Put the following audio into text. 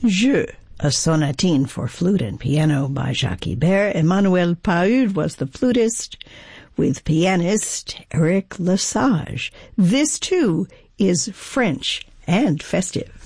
Jeu, a sonatine for flute and piano by Jacques Ibert. Emmanuel Pahud was the flutist with pianist Eric Lesage. This, too, is French and festive.